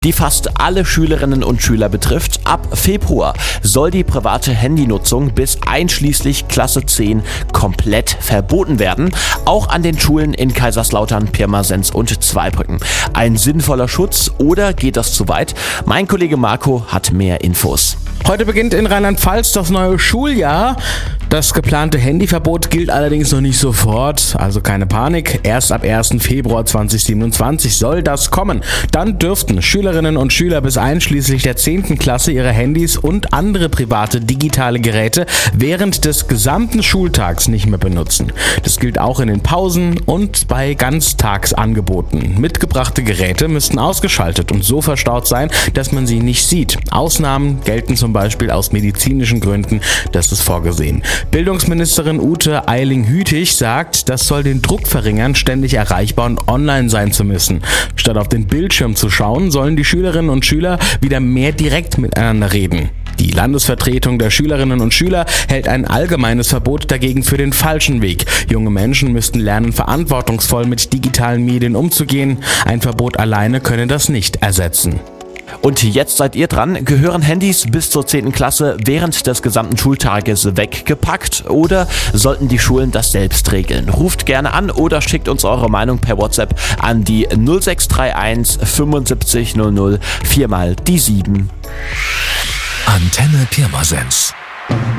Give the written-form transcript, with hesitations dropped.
die fast alle Schülerinnen und Schüler betrifft. Ab Februar soll die private Handynutzung bis einschließlich Klasse 10 komplett verboten werden. Auch an den Schulen in Kaiserslautern, Pirmasens und Zweibrücken. Ein sinnvoller Schutz oder geht das zu weit? Mein Kollege Marco hat mehr Infos. Heute beginnt in Rheinland-Pfalz das neue Schuljahr. Das geplante Handyverbot gilt allerdings noch nicht sofort, also keine Panik. Erst ab 1. Februar 2027 soll das kommen. Dann dürften Schülerinnen und Schüler bis einschließlich der 10. Klasse ihre Handys und andere private digitale Geräte während des gesamten Schultags nicht mehr benutzen. Das gilt auch in den Pausen und bei Ganztagsangeboten. Mitgebrachte Geräte müssten ausgeschaltet und so verstaut sein, dass man sie nicht sieht. Ausnahmen gelten zum Beispiel aus medizinischen Gründen, das ist vorgesehen. Bildungsministerin Ute Eiling-Hütig sagt, das soll den Druck verringern, ständig erreichbar und online sein zu müssen. Statt auf den Bildschirm zu schauen, sollen die Schülerinnen und Schüler wieder mehr direkt miteinander reden. Die Landesvertretung der Schülerinnen und Schüler hält ein allgemeines Verbot dagegen für den falschen Weg. Junge Menschen müssten lernen, verantwortungsvoll mit digitalen Medien umzugehen. Ein Verbot alleine könne das nicht ersetzen. Und jetzt seid ihr dran. Gehören Handys bis zur 10. Klasse während des gesamten Schultages weggepackt oder sollten die Schulen das selbst regeln? Ruft gerne an oder schickt uns eure Meinung per WhatsApp an die 0631 75 00 4 mal die 7. Antenne Pirmasens.